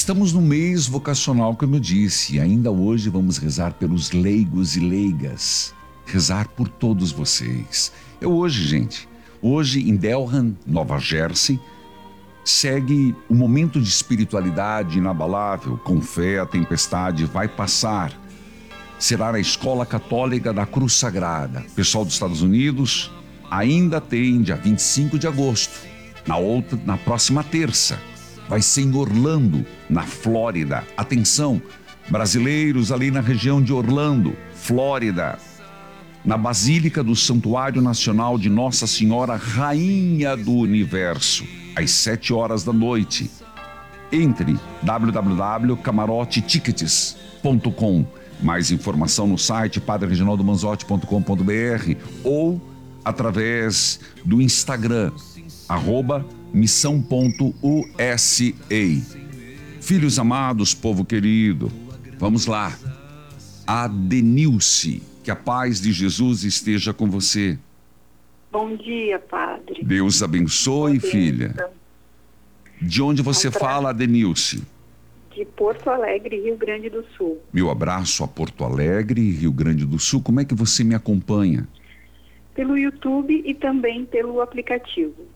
Estamos no mês vocacional, como eu disse, e ainda hoje vamos rezar pelos leigos e leigas, rezar por todos vocês. Hoje em Delran, Nova Jersey, segue o momento de espiritualidade inabalável. Com fé, a tempestade vai passar. Será na Escola Católica da Cruz Sagrada. Pessoal dos Estados Unidos ainda tem dia 25 de agosto. Na próxima terça, vai ser em Orlando, na Flórida. Atenção, brasileiros ali na região de Orlando, Flórida, na Basílica do Santuário Nacional de Nossa Senhora Rainha do Universo, às 7 horas da noite. Entre www.camarotetickets.com. Mais informação no site padrereginaldomanzotti.com.br ou através do Instagram, @missão.usa. Filhos amados, povo querido, vamos lá. Adenilce, que a paz de Jesus esteja com você. Bom dia, padre. Deus abençoe, filha. De onde você fala, Adenilce? De Porto Alegre, Rio Grande do Sul. Meu abraço a Porto Alegre, Rio Grande do Sul. Como é que você me acompanha? Pelo YouTube e também pelo aplicativo.